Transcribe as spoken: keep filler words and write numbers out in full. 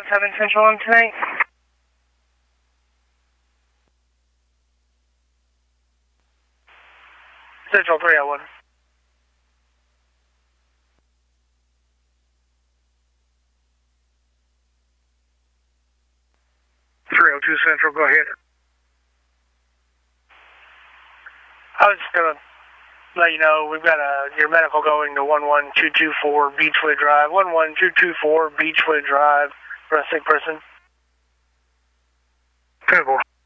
seven Central on tonight. Central three oh one. three oh two Central, go ahead. I was just going to let you know we've got a, your medical going to one one two two four Beechwood Drive. one one two two four Beechwood Drive for a sick person. ten four.